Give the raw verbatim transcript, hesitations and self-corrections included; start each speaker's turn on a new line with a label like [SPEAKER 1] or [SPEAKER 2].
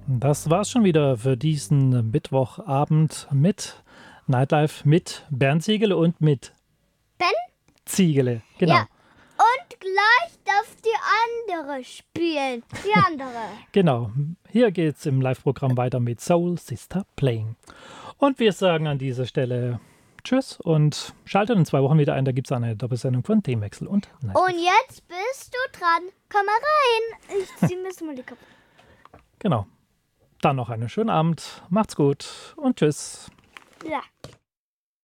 [SPEAKER 1] Das war's schon wieder für diesen Mittwochabend mit Nightlife mit Bernd Ziegele und mit
[SPEAKER 2] Ben
[SPEAKER 1] Ziegele. Genau.
[SPEAKER 2] Ja. Und gleich darf die andere spielen. Die andere.
[SPEAKER 1] Genau. Hier geht's im Live-Programm weiter mit Soul Sister Playing. Und wir sagen an dieser Stelle Tschüss und schaltet in zwei Wochen wieder ein. Da gibt es eine Doppelsendung von Themenwechsel und Nightlife.
[SPEAKER 2] Und jetzt bist du dran. Komm mal rein. Ich zieh mir das mal die Kopf.
[SPEAKER 1] Genau. Dann noch einen schönen Abend. Macht's gut und tschüss.
[SPEAKER 2] Ja.